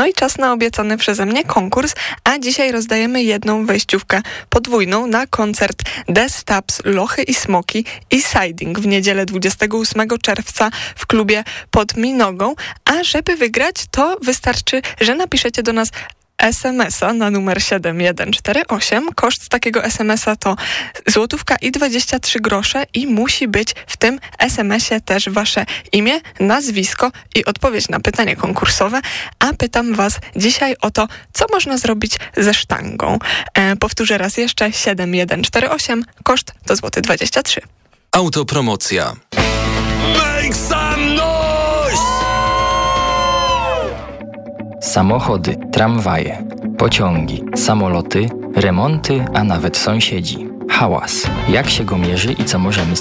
No i czas na obiecany przeze mnie konkurs, a dzisiaj rozdajemy jedną wejściówkę podwójną na koncert The Stabs, Lochy i Smoki i Siding w niedzielę 28 czerwca w klubie pod Minogą. A żeby wygrać, to wystarczy, że napiszecie do nas SMS-a na numer 7148. Koszt takiego SMS-a to złotówka i 23 grosze i musi być w tym SMS-ie też wasze imię, nazwisko i odpowiedź na pytanie konkursowe. A pytam was dzisiaj o to, co można zrobić ze sztangą. Powtórzę raz jeszcze, 7148. Koszt to złoty 23. Autopromocja. Make some noise! Samochody, tramwaje, pociągi, samoloty, remonty, a nawet sąsiedzi. Hałas. Jak się go mierzy i co możemy